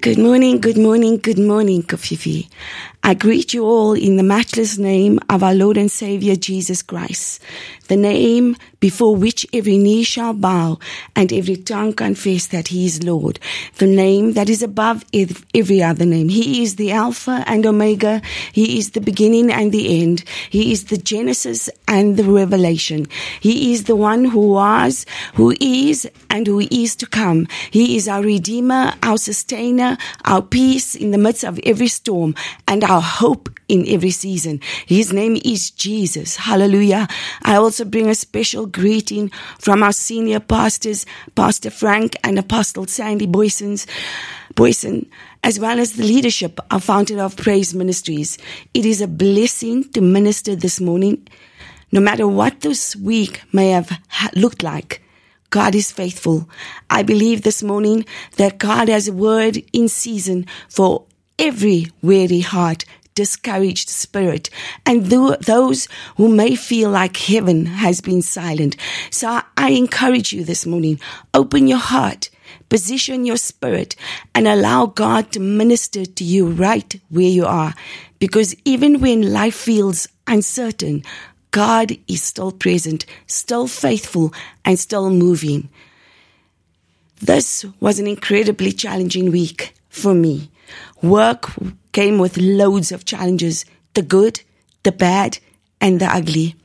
Good morning, good morning, good morning, Kofifi. I greet you all in the matchless name of our Lord and Savior Jesus Christ, the name before which every knee shall bow and every tongue confess that He is Lord, the name that is above every other name. He is the Alpha and Omega. He is the beginning and the end. He is the Genesis and the Revelation. He is the one who was, who is, and who is to come. He is our Redeemer, our Sustainer, our peace in the midst of every storm, and our hope in every season. His name is Jesus. Hallelujah. I also bring a special greeting from our senior pastors, Pastor Frank and Apostle Sandy Boyson, as well as the leadership of Fountain of Praise Ministries. It is a blessing to minister this morning. No matter what this week may have looked like, God is faithful. I believe this morning that God has a word in season for every weary heart, discouraged spirit, and those who may feel like heaven has been silent. So I encourage you this morning, open your heart, position your spirit, and allow God to minister to you right where you are. Because even when life feels uncertain, God is still present, still faithful, and still moving. This was an incredibly challenging week for me. Work came with loads of challenges, the good, the bad, and the ugly.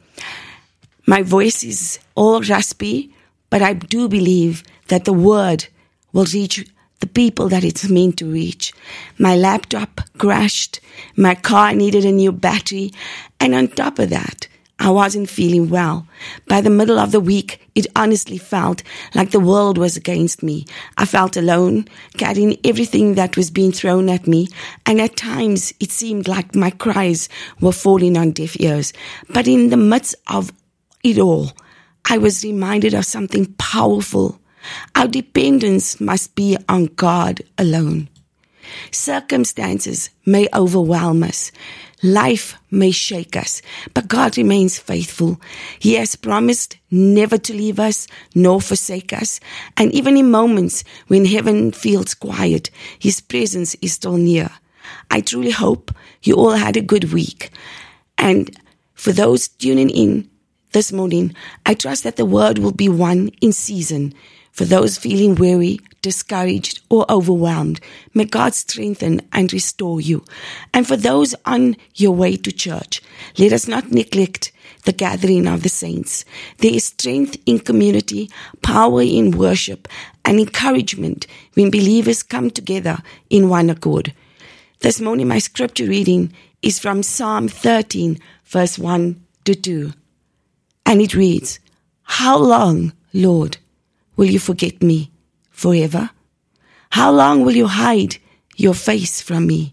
My voice is all raspy, but I do believe that the word will reach the people that it's meant to reach. My laptop crashed, my car needed a new battery, and on top of that, I wasn't feeling well. By the middle of the week, it honestly felt like the world was against me. I felt alone, carrying everything that was being thrown at me, and at times it seemed like my cries were falling on deaf ears. But in the midst of it all, I was reminded of something powerful. Our dependence must be on God alone. Circumstances may overwhelm us. Life may shake us, but God remains faithful. He has promised never to leave us nor forsake us. And even in moments when heaven feels quiet, His presence is still near. I truly hope you all had a good week. And for those tuning in this morning, I trust that the word will be one in season. For those feeling weary, discouraged, or overwhelmed, may God strengthen and restore you. And for those on your way to church, let us not neglect the gathering of the saints. There is strength in community, power in worship, and encouragement when believers come together in one accord. This morning, my scripture reading is from Psalm 13, verse 1 to 2. And it reads, "How long, Lord, will you forget me forever? How long will you hide your face from me?"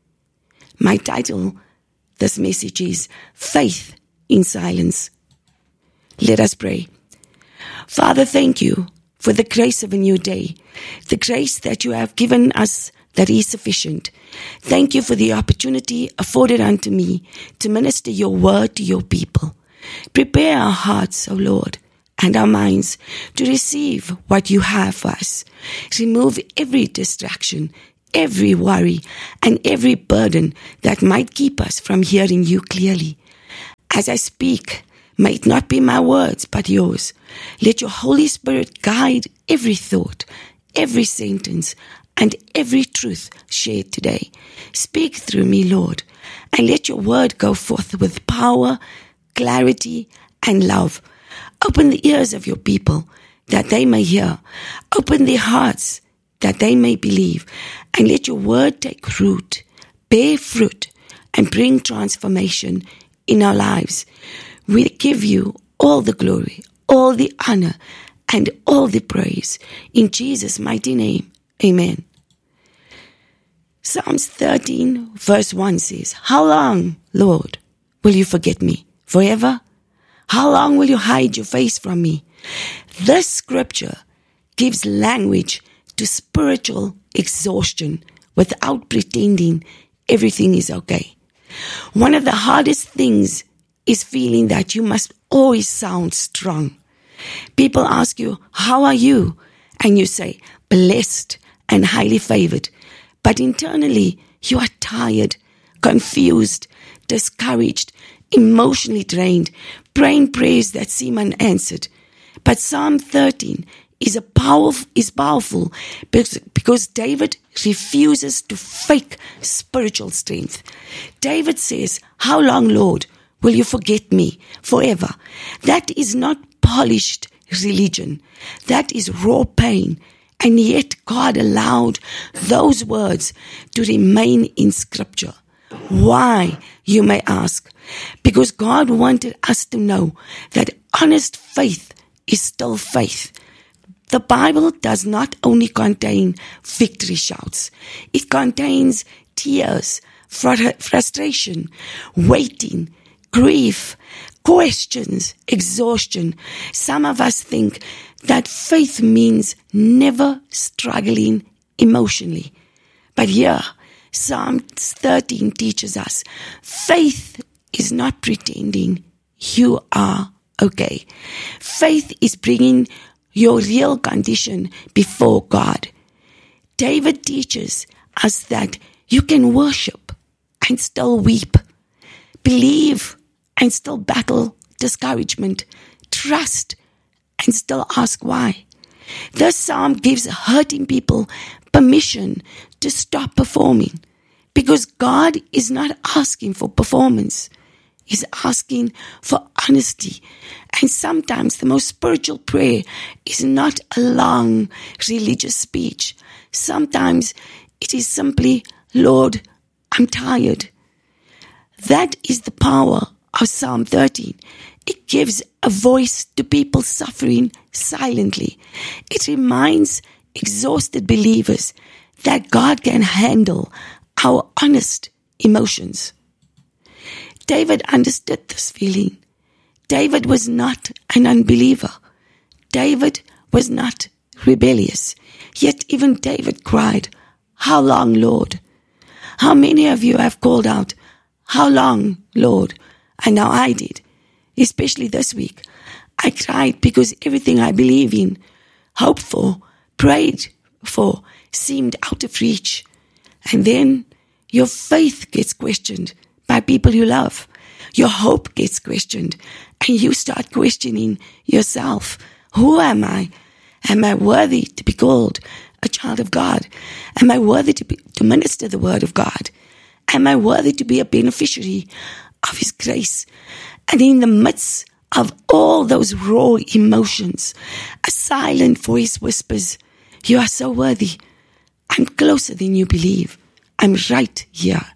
My title, this message is Faith in Silence. Let us pray. Father, thank you for the grace of a new day, the grace that you have given us that is sufficient. Thank you for the opportunity afforded unto me to minister your word to your people. Prepare our hearts, O Lord, and our minds to receive what you have for us. Remove every distraction, every worry, and every burden that might keep us from hearing you clearly. As I speak, may it not be my words, but yours. Let your Holy Spirit guide every thought, every sentence, and every truth shared today. Speak through me, Lord, and let your word go forth with power, clarity, and love. Open the ears of your people that they may hear. Open their hearts that they may believe. And let your word take root, bear fruit, and bring transformation in our lives. We give you all the glory, all the honor, and all the praise. In Jesus' mighty name, amen. Psalms 13, verse 1 says, "How long, Lord, will you forget me? Forever? How long will you hide your face from me?" This scripture gives language to spiritual exhaustion without pretending everything is okay. One of the hardest things is feeling that you must always sound strong. People ask you, "How are you?" And you say, "Blessed and highly favored." but internally you are tired, confused, discouraged, emotionally drained, praying prayers that seem unanswered. But Psalm 13 is powerful because David refuses to fake spiritual strength. David says, "How long, Lord, will you forget me forever?" That is not polished religion. That is raw pain. And yet God allowed those words to remain in Scripture. Why, you may ask? Because God wanted us to know that honest faith is still faith. The Bible does not only contain victory shouts. It contains tears, frustration, waiting, grief, questions, exhaustion. Some of us think that faith means never struggling emotionally. But here, Psalm 13 teaches us, faith is not pretending you are okay. Faith is bringing your real condition before God. David teaches us that you can worship and still weep, believe and still battle discouragement, trust and still ask why. This psalm gives hurting people permission to stop performing, because God is not asking for performance. He's asking for honesty. And sometimes the most spiritual prayer is not a long religious speech. Sometimes it is simply, "Lord, I'm tired." That is the power of Psalm 13. It gives a voice to people suffering silently. It reminds exhausted believers that God can handle our honest emotions. David understood this feeling. David was not an unbeliever. David was not rebellious. Yet even David cried, "How long, Lord?" How many of you have called out, "How long, Lord?" I know I did, especially this week. I cried because everything I believe in, hoped for, prayed for, seemed out of reach. And then your faith gets questioned by people you love. Your hope gets questioned, and you start questioning yourself. Who am I? Am I worthy to be called a child of God? Am I worthy to minister the word of God? Am I worthy to be a beneficiary of His grace? And in the midst of all those raw emotions, a silent voice whispers, "You are so worthy. I'm closer than you believe. I'm right here."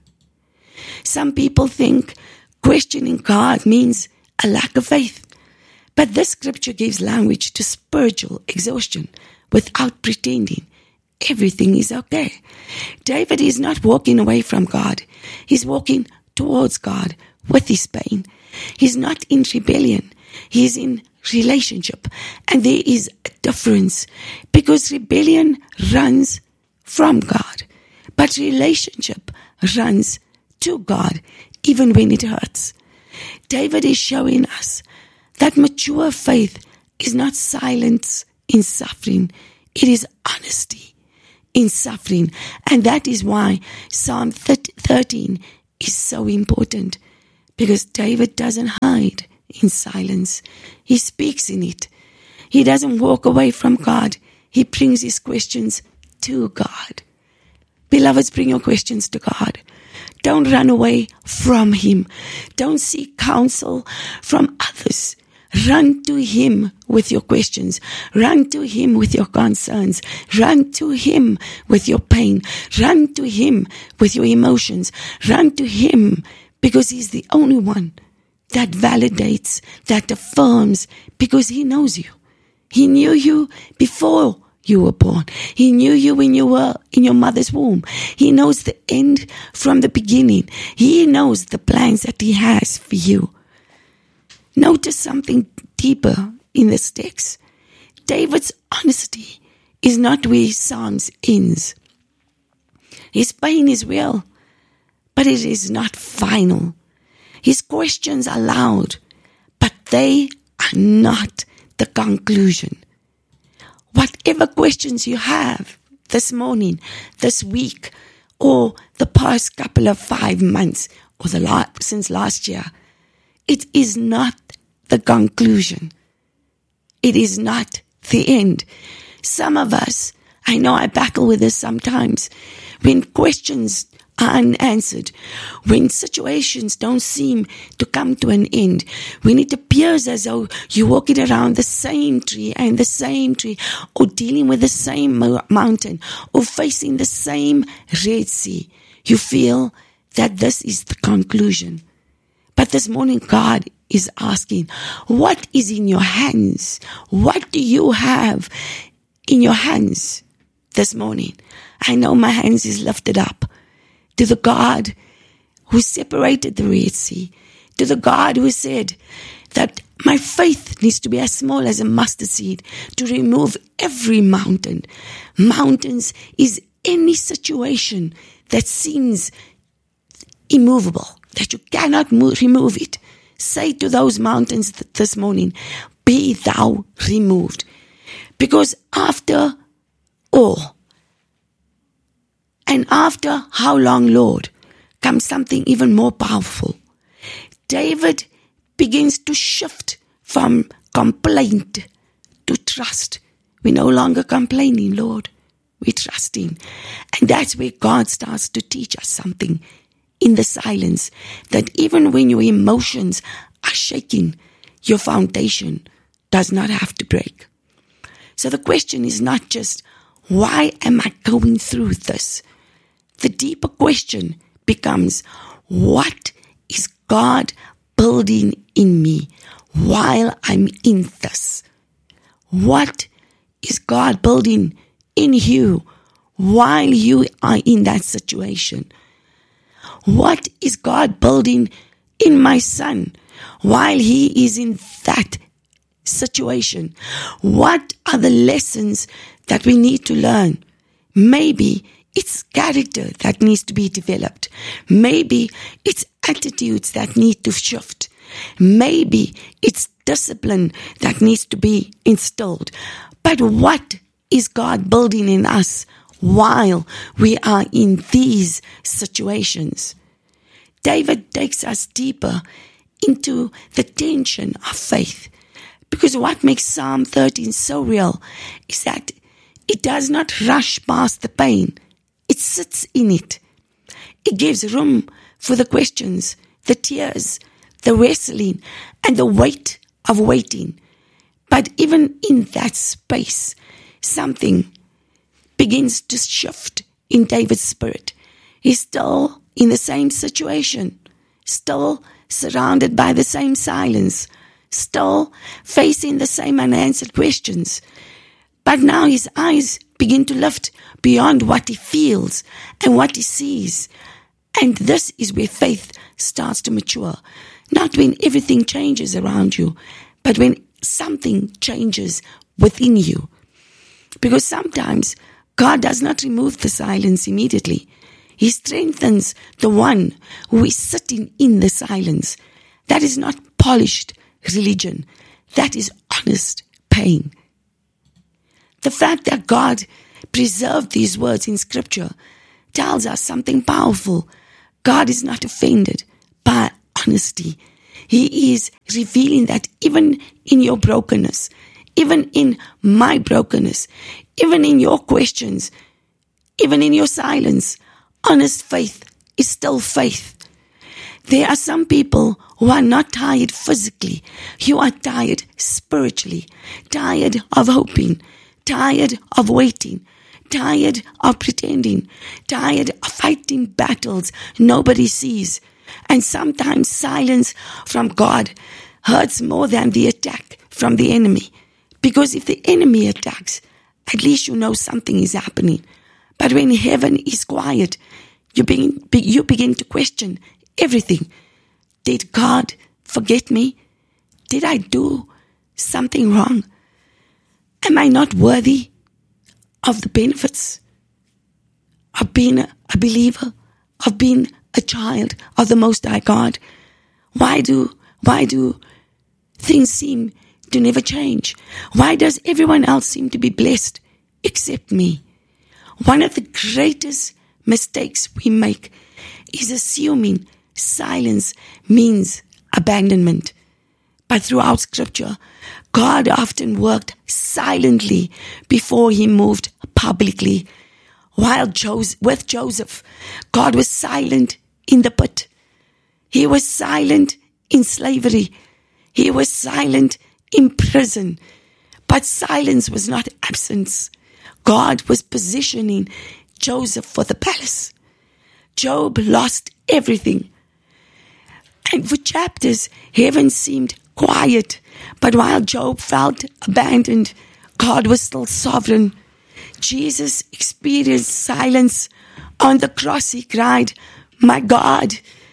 Some people think questioning God means a lack of faith. But this scripture gives language to spiritual exhaustion without pretending everything is okay. David is not walking away from God. He's walking towards God with his pain. He's not in rebellion. He's in relationship. And there is a difference, because rebellion runs from God, but relationship runs to God, even when it hurts. David is showing us that mature faith is not silence in suffering. It is honesty in suffering. And that is why Psalm 13 is so important, because David doesn't hide in silence. He speaks in it. He doesn't walk away from God. He brings his questions to God. Beloveds, bring your questions to God. Don't run away from Him. Don't seek counsel from others. Run to Him with your questions. Run to Him with your concerns. Run to Him with your pain. Run to Him with your emotions. Run to Him, because He's the only one that validates, that affirms, because He knows you. He knew you before you were born. He knew you when you were in your mother's womb. He knows the end from the beginning. He knows the plans that He has for you. Notice something deeper in this text. David's honesty is not where Psalms ends. His pain is real, but it is not final. His questions are loud, but they are not the conclusion. Whatever questions you have this morning, this week, or the past couple of 5 months or since last year. It is not the conclusion. It is not the end. Some of us, I know I battle with this sometimes, when questions are unanswered, when situations don't seem to come to an end, when it appears as though you're walking around the same tree and the same tree, or dealing with the same mountain, or facing the same Red Sea, you feel that this is the conclusion. But this morning, God is asking, what is in your hands? What do you have in your hands this morning? I know my hands is lifted up to the God who separated the Red Sea, to the God who said that my faith needs to be as small as a mustard seed to remove every mountain. Mountains is any situation that seems immovable, that you cannot remove it. Say to those mountains this morning, be thou removed. Because after all, and after how long, Lord, comes something even more powerful. David begins to shift from complaint to trust. We're no longer complaining, Lord. We're trusting. And that's where God starts to teach us something in the silence, that even when your emotions are shaking, your foundation does not have to break. So the question is not just, why am I going through this? The deeper question becomes, what is God building in me while I'm in this? What is God building in you while you are in that situation? What is God building in my son while he is in that situation? What are the lessons that we need to learn? Maybe it's character that needs to be developed. Maybe it's attitudes that need to shift. Maybe it's discipline that needs to be instilled. But what is God building in us while we are in these situations? David takes us deeper into the tension of faith. Because what makes Psalm 13 so real is that it does not rush past the pain. It sits in it. It gives room for the questions, the tears, the wrestling, and the weight of waiting. But even in that space, something begins to shift in David's spirit. He's still in the same situation, still surrounded by the same silence, still facing the same unanswered questions. But now his eyes begin to lift beyond what he feels and what he sees. And this is where faith starts to mature. Not when everything changes around you, but when something changes within you. Because sometimes God does not remove the silence immediately. He strengthens the one who is sitting in the silence. That is not polished religion. That is honest pain. The fact that God preserved these words in Scripture tells us something powerful. God is not offended by honesty. He is revealing that even in your brokenness, even in my brokenness, even in your questions, even in your silence, honest faith is still faith. There are some people who are not tired physically. You are tired spiritually, tired of hoping, tired of waiting, tired of pretending, tired of fighting battles nobody sees. And sometimes silence from God hurts more than the attack from the enemy. Because if the enemy attacks, at least you know something is happening. But when heaven is quiet, you begin to question everything. Did God forget me? Did I do something wrong? Am I not worthy of the benefits of being a believer, of being a child of the Most High God? Why do things seem to never change? Why does everyone else seem to be blessed except me? One of the greatest mistakes we make is assuming silence means abandonment. But throughout Scripture, God often worked silently before he moved publicly. With Joseph, God was silent in the pit. He was silent in slavery. He was silent in prison. But silence was not absence. God was positioning Joseph for the palace. Job lost everything. And for chapters, heaven seemed quiet. But while Job felt abandoned, God was still sovereign. Jesus experienced silence. On the cross, he cried, my God,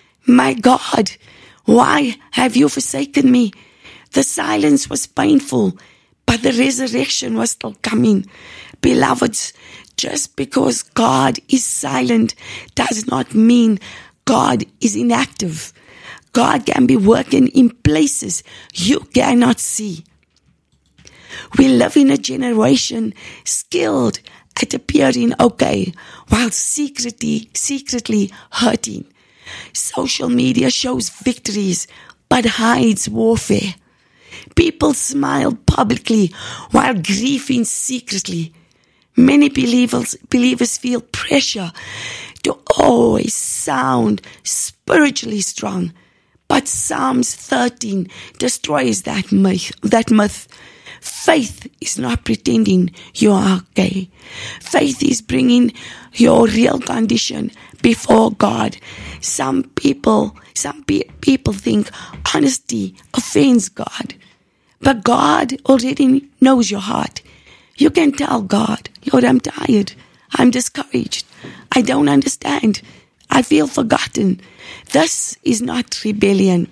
why have you forsaken me? The silence was painful, but the resurrection was still coming. Beloveds, just because God is silent does not mean God is inactive. God can be working in places you cannot see. We live in a generation skilled at appearing okay while secretly hurting. Social media shows victories but hides warfare. People smile publicly while grieving secretly. Many believers feel pressure to always sound spiritually strong. But Psalms 13 destroys that myth. Faith is not pretending you are okay. Faith is bringing your real condition before God. Some people think honesty offends God. But God already knows your heart. You can tell God, Lord, I'm tired. I'm discouraged. I don't understand. I feel forgotten. This is not rebellion.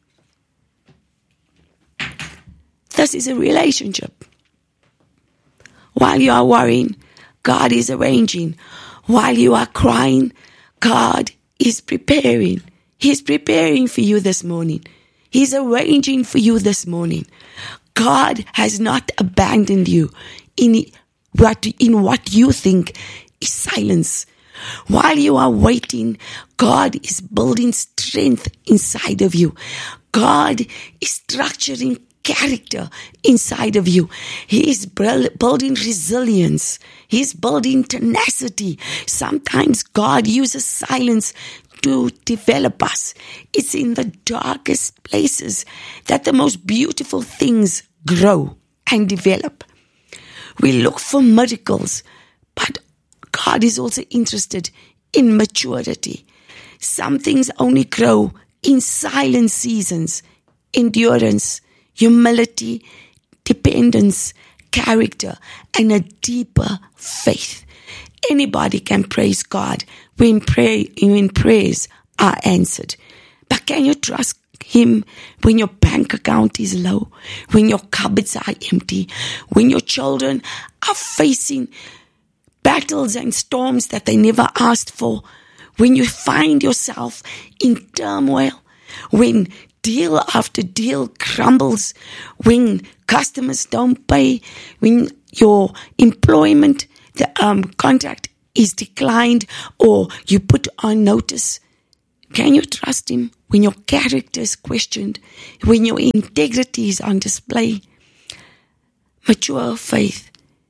This is a relationship. While you are worrying, God is arranging. While you are crying, God is preparing. He's preparing for you this morning. He's arranging for you this morning. God has not abandoned you in what you think is silence. While you are waiting, God is building strength inside of you. God is structuring character inside of you. He is building resilience. He's building tenacity. Sometimes God uses silence to develop us. It's in the darkest places that the most beautiful things grow and develop. We look for miracles, but God is also interested in maturity. Some things only grow in silent seasons. Endurance, humility, dependence, character, and a deeper faith. Anybody can praise God when prayers are answered. But can you trust Him when your bank account is low, when your cupboards are empty, when your children are facing battles and storms that they never asked for, when you find yourself in turmoil, when deal after deal crumbles, when customers don't pay, when your employment contract is declined or you put on notice? Can you trust Him when your character is questioned, when your integrity is on display? Mature faith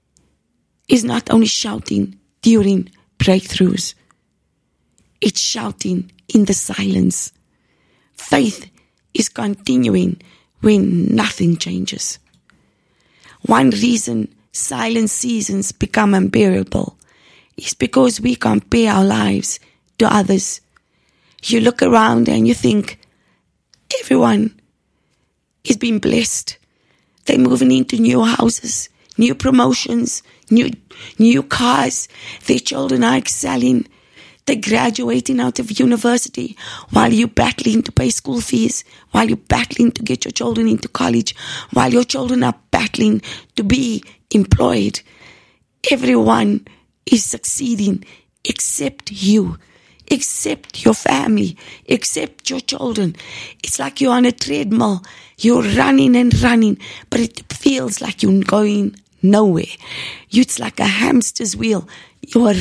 is not only shouting during breakthroughs, it's shouting in the silence. Faith is continuing when nothing changes. One reason silent seasons become unbearable is because we compare our lives to others. You look around and you think everyone is being blessed. They're moving into new houses, new promotions, new cars. Their children are excelling. They're graduating out of university while you're battling to pay school fees, while you're battling to get your children into college, while your children are battling to be employed. Everyone is succeeding except you, except your family, except your children. It's like you're on a treadmill. You're running and running, but it feels like you're going nowhere. It's like a hamster's wheel. You're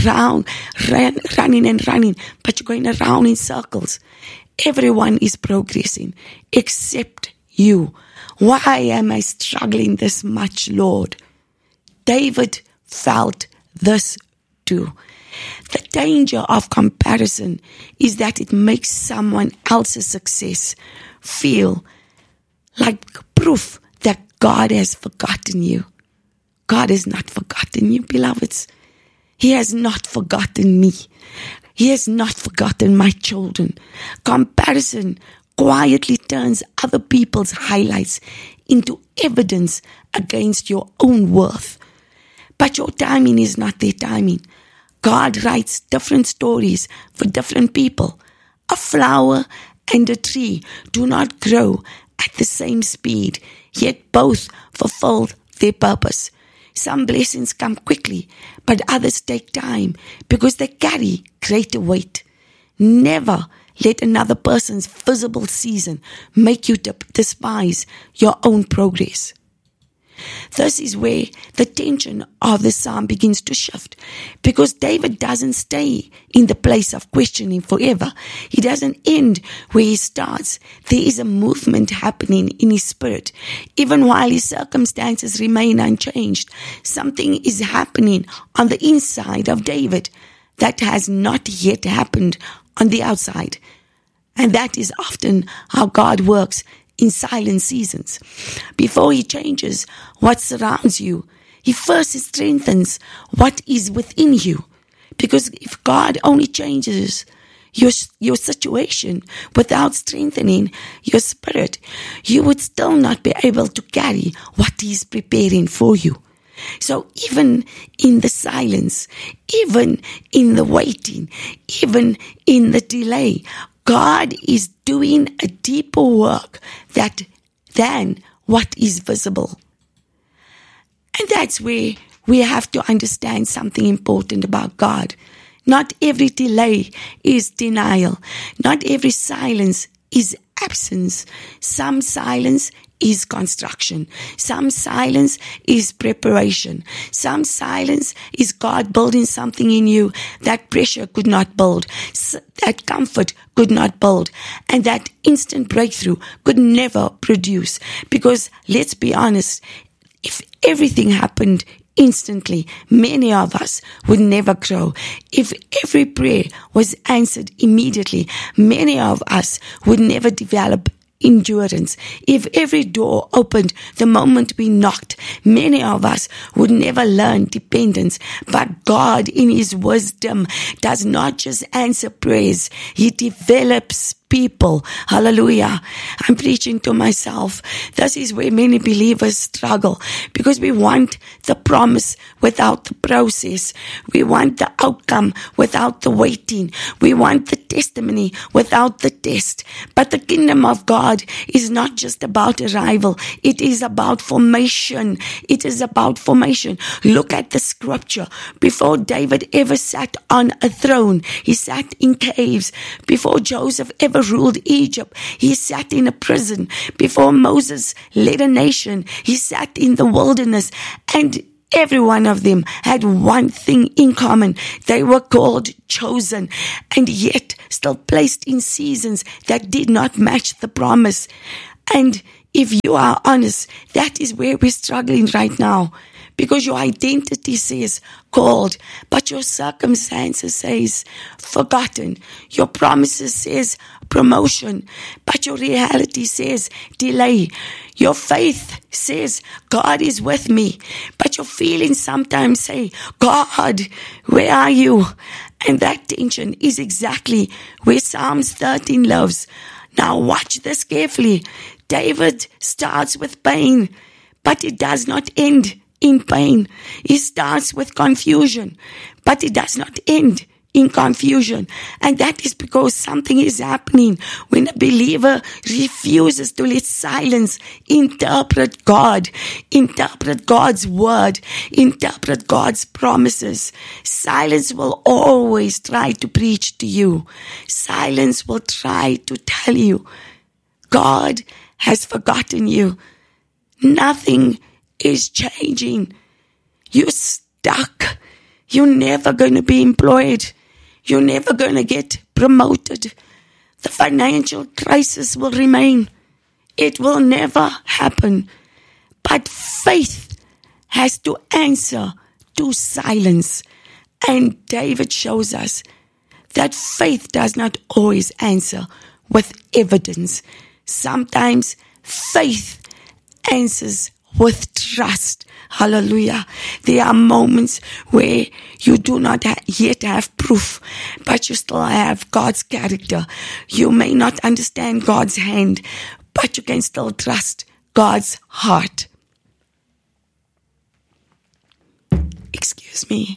running and running, but you're going around in circles. Everyone is progressing except you. Why am I struggling this much, Lord? David felt this too. The danger of comparison is that it makes someone else's success feel like proof that God has forgotten you. God has not forgotten you, beloveds. He has not forgotten me. He has not forgotten my children. Comparison quietly turns other people's highlights into evidence against your own worth. But your timing is not their timing. God writes different stories for different people. A flower and a tree do not grow at the same speed, yet both fulfill their purpose. Some blessings come quickly, but others take time because they carry greater weight. Never let another person's visible season make you despise your own progress. This is where the tension of the psalm begins to shift, because David doesn't stay in the place of questioning forever. He doesn't end where he starts. There is a movement happening in his spirit. Even while his circumstances remain unchanged, something is happening on the inside of David that has not yet happened on the outside. And that is often how God works in silent seasons. Before he changes what surrounds you, he first strengthens what is within you. Because if God only changes your situation without strengthening your spirit, you would still not be able to carry what he is preparing for you. So even in the silence, even in the waiting, even in the delay, God is doing a deeper work than what is visible. And that's where we have to understand something important about God. Not every delay is denial. Not every silence is absence. Some silence is construction. Some silence is preparation. Some silence is God building something in you that pressure could not build, that comfort could not build, and that instant breakthrough could never produce. Because let's be honest, if everything happened instantly, many of us would never grow. If every prayer was answered immediately, many of us would never develop endurance. If every door opened the moment we knocked, many of us would never learn dependence. But God, in his wisdom, does not just answer prayers. He develops people. Hallelujah. I'm preaching to myself. This is where many believers struggle, because we want the promise without the process. We want the outcome without the waiting. We want the testimony without the test. But the kingdom of God is not just about arrival. It is about formation. It is about formation. Look at the scripture. Before David ever sat on a throne, he sat in caves. Before Joseph ever ruled Egypt, he sat in a prison. Before Moses led a nation, he sat in the wilderness. And every one of them had one thing in common. They were called chosen, and yet still placed in seasons that did not match the promise. And if you are honest, that is where we're struggling right now. Because your identity says called, but your circumstances says forgotten. Your promises says promotion, but your reality says delay. Your faith says God is with me, but your feelings sometimes say, God, where are you? And that tension is exactly where Psalms 13 lives. Now watch this carefully. David starts with pain, but it does not end in pain. He starts with confusion, but it does not end in confusion. And that is because something is happening when a believer refuses to let silence interpret God, interpret God's word, interpret God's promises. Silence will always try to preach to you. Silence will try to tell you God has forgotten you. Nothing is changing. You're stuck. You're never going to be employed. You're never going to get promoted. The financial crisis will remain. It will never happen. But faith has to answer to silence. And David shows us that faith does not always answer with evidence. Sometimes faith answers with trust. Hallelujah. There are moments where you do not yet have proof, but you still have God's character. You may not understand God's hand, but you can still trust God's heart. Excuse me.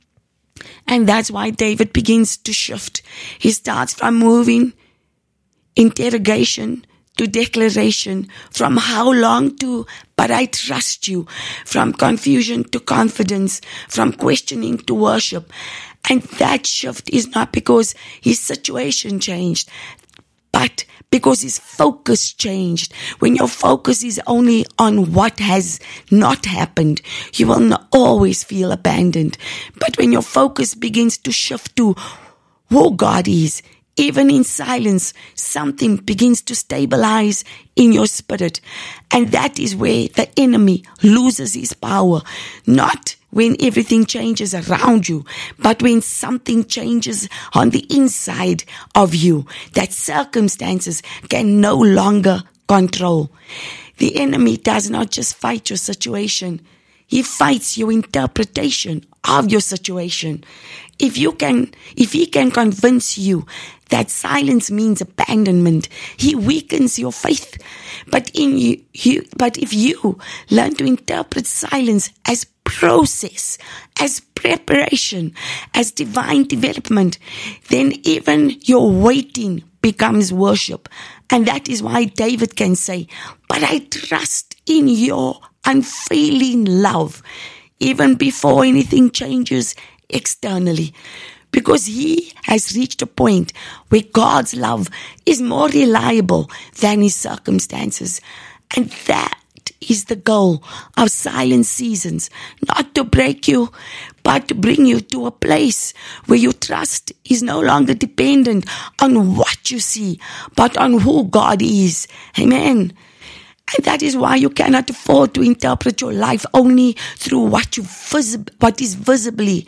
And that's why David begins to shift. He starts from moving interrogation to declaration, from how long to, but I trust you, from confusion to confidence, from questioning to worship. And that shift is not because his situation changed, but because his focus changed. When your focus is only on what has not happened, you will not always feel abandoned. But when your focus begins to shift to who God is, even in silence, something begins to stabilize in your spirit. And that is where the enemy loses his power. Not when everything changes around you, but when something changes on the inside of you that circumstances can no longer control. The enemy does not just fight your situation. He fights your interpretation of your situation. If he can convince you that silence means abandonment, he weakens your faith. But if you learn to interpret silence as process, as preparation, as divine development, then even your waiting becomes worship. And that is why David can say, but I trust in your unfailing love, even before anything changes externally. Because he has reached a point where God's love is more reliable than his circumstances. And that is the goal of silent seasons. Not to break you, but to bring you to a place where your trust is no longer dependent on what you see, but on who God is. Amen. And that is why you cannot afford to interpret your life only through what is visibly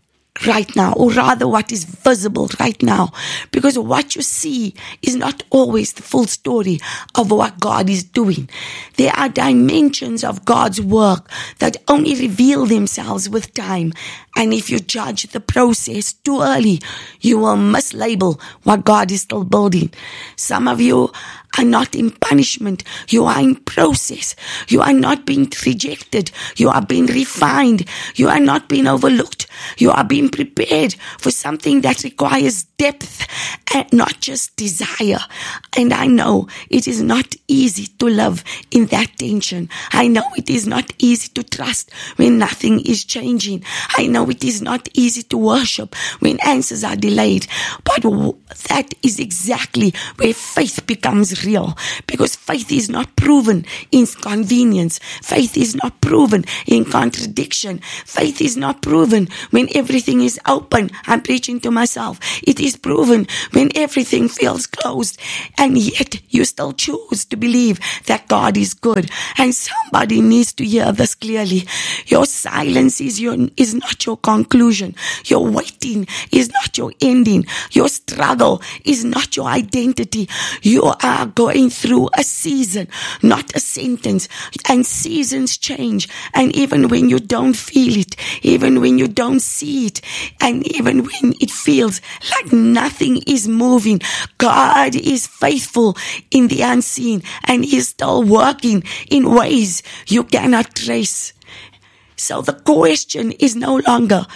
right now, or rather what is visible right now, because what you see is not always the full story of what God is doing. There are dimensions of God's work that only reveal themselves with time, and if you judge the process too early, you will mislabel what God is still building. Some of you are not in punishment. You are in process. You are not being rejected. You are being refined. You are not being overlooked. You are being prepared for something that requires depth and not just desire. And I know it is not easy to live in that tension. I know it is not easy to trust when nothing is changing. I know it is not easy to worship when answers are delayed. But that is exactly where faith becomes real, because faith is not proven in convenience. Faith is not proven in contradiction. Faith is not proven when everything is open. I'm preaching to myself. It is proven when everything feels closed, and yet you still choose to believe that God is good. And somebody needs to hear this clearly. Your silence is not your conclusion. Your waiting is not your ending. Your struggle is not your identity. You are going through a season, not a sentence. And seasons change. And even when you don't feel it, even when you don't see it, and even when it feels like nothing is moving, God is faithful in the unseen, and He is still working in ways you cannot trace. So the question is no longer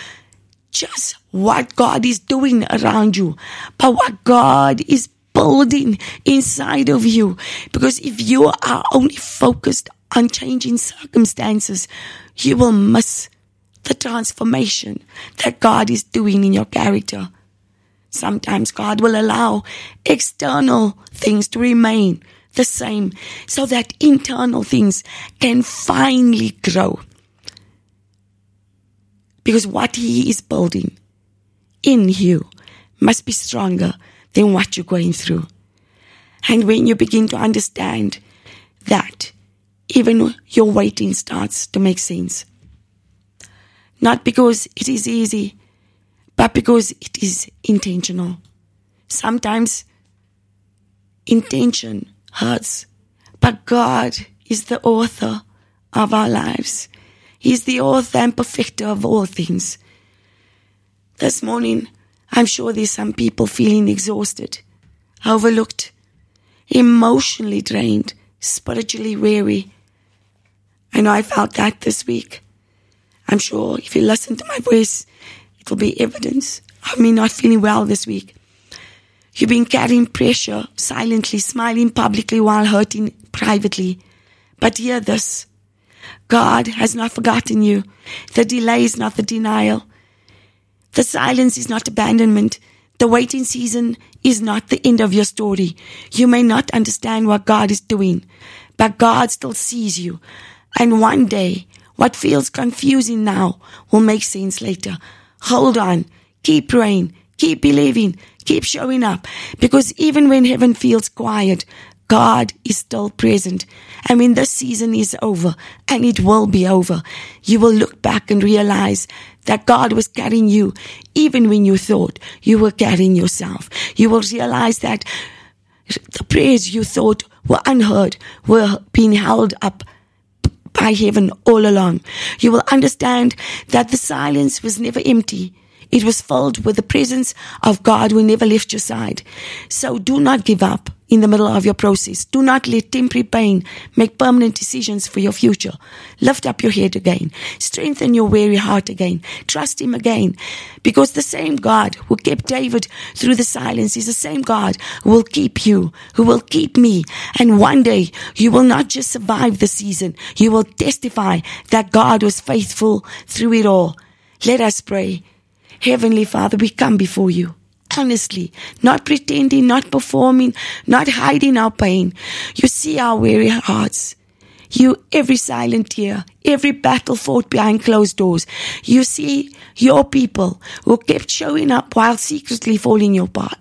just what God is doing around you, but what God is building inside of you. Because if you are only focused on changing circumstances, you will miss the transformation that God is doing in your character. Sometimes God will allow external things to remain the same so that internal things can finally grow. Because what He is building in you must be stronger than what you're going through. And when you begin to understand that, even your waiting starts to make sense. Not because it is easy, but because it is intentional. Sometimes intention hurts, but God is the author of our lives. He's the author and perfecter of all things. This morning, I'm sure there's some people feeling exhausted, overlooked, emotionally drained, spiritually weary. I know I felt that this week. I'm sure if you listen to my voice, it will be evidence of me not feeling well this week. You've been carrying pressure, silently smiling publicly while hurting privately. But hear this. God has not forgotten you. The delay is not the denial. The silence is not abandonment. The waiting season is not the end of your story. You may not understand what God is doing, but God still sees you. And one day, what feels confusing now will make sense later. Hold on. Keep praying. Keep believing. Keep showing up. Because even when heaven feels quiet, God is still present. And when this season is over, and it will be over, you will look back and realize that God was carrying you even when you thought you were carrying yourself. You will realize that the prayers you thought were unheard were being held up by heaven all along. You will understand that the silence was never empty. It was filled with the presence of God who never left your side. So do not give up in the middle of your process. Do not let temporary pain make permanent decisions for your future. Lift up your head again. Strengthen your weary heart again. Trust Him again. Because the same God who kept David through the silence is the same God who will keep you, who will keep me. And one day you will not just survive the season. You will testify that God was faithful through it all. Let us pray. Heavenly Father, we come before you, honestly, not pretending, not performing, not hiding our pain. You see our weary hearts. You, every silent tear, every battle fought behind closed doors. You see your people who kept showing up while secretly falling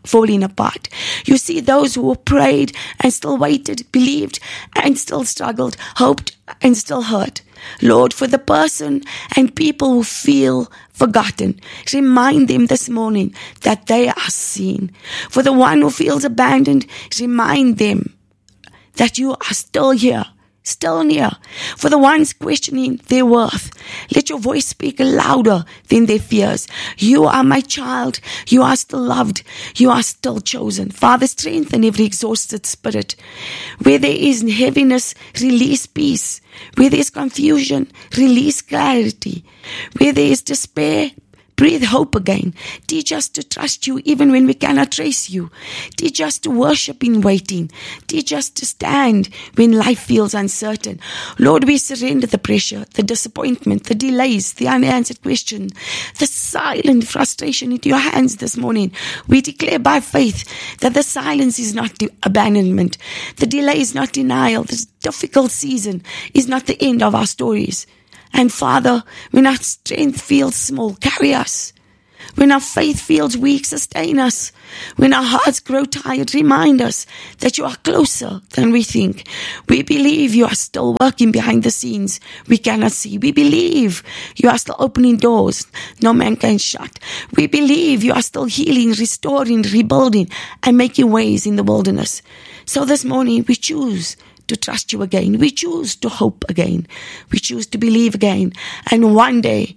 apart. You see those who prayed and still waited, believed and still struggled, hoped and still hurt. Lord, for the person and people who feel forgotten, remind them this morning that they are seen. For the one who feels abandoned, remind them that you are still here, still near. For the ones questioning their worth, let your voice speak louder than their fears. You are my child. You are still loved. You are still chosen. Father, strengthen every exhausted spirit. Where there is heaviness, release peace. Where there is confusion, release clarity. Where there is despair, breathe hope again. Teach us to trust you even when we cannot trace you. Teach us to worship in waiting. Teach us to stand when life feels uncertain. Lord, we surrender the pressure, the disappointment, the delays, the unanswered question, the silent frustration into your hands this morning. We declare by faith that the silence is not abandonment. The delay is not denial. This difficult season is not the end of our stories. And Father, when our strength feels small, carry us. When our faith feels weak, sustain us. When our hearts grow tired, remind us that you are closer than we think. We believe you are still working behind the scenes we cannot see. We believe you are still opening doors no man can shut. We believe you are still healing, restoring, rebuilding, and making ways in the wilderness. So this morning we choose to trust you again. We choose to hope again. We choose to believe again. And one day,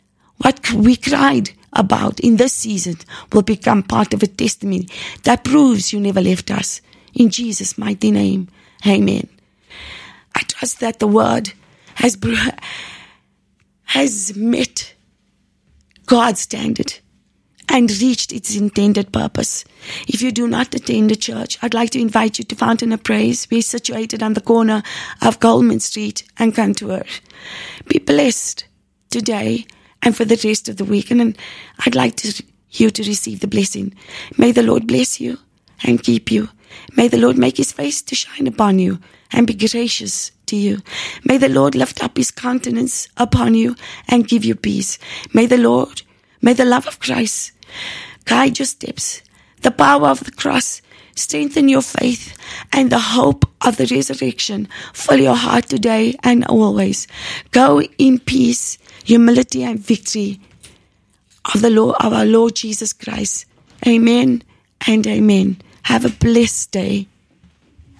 what we cried about in this season will become part of a testimony that proves you never left us. In Jesus' mighty name, amen. I trust that the word has met God's standard and reached its intended purpose. If you do not attend a church, I'd like to invite you to Fountain of Praise. We're situated on the corner of Coleman Street and Kantoor. Be blessed today and for the rest of the week. And I'd like you to receive the blessing. May the Lord bless you and keep you. May the Lord make his face to shine upon you and be gracious to you. May the Lord lift up his countenance upon you and give you peace. May the love of Christ guide your steps. The power of the cross strengthen your faith, and the hope of the resurrection fill your heart today and always. Go in peace, humility, and victory of our Lord Jesus Christ. Amen and amen. Have a blessed day.